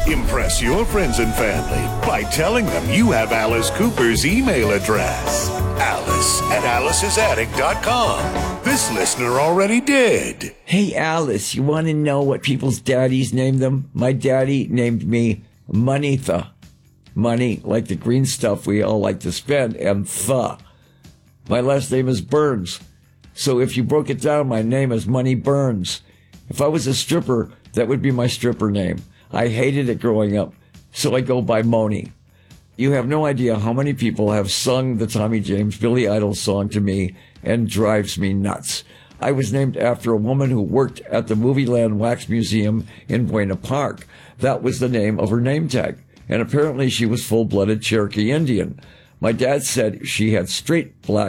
Impress your friends and family by telling them you have Alice Cooper's email address. Alice at Alice'sAttic.com. This listener already did. Hey, Alice, you want to know what people's daddies named them? My daddy named me Moneytha. Money, like the green stuff we all like to spend, and tha. My last name is Burns. So if you broke it down, my name is Money Burns. If I was a stripper, that would be my stripper name. I hated it growing up, so I go by Moni. You have no idea how many people have sung the Tommy James Billy Idol song to me and drives me nuts. I was named after a woman who worked at the Movieland Wax Museum in Buena Park. That was the name of her name tag, and apparently she was full-blooded Cherokee Indian. My dad said she had straight black